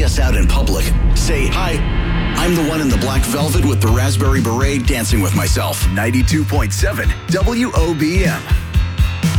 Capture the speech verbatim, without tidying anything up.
us out in public. Say, hi, I'm the one in the black velvet with the raspberry beret dancing with myself. ninety-two point seven W O B M.